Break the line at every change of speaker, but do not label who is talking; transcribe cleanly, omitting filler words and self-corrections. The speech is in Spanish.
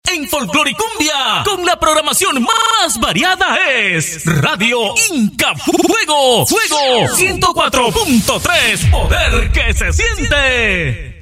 En Folcloricumbia, con la programación más variada es Radio Inca Fuego. Fuego 104.3, poder que se siente.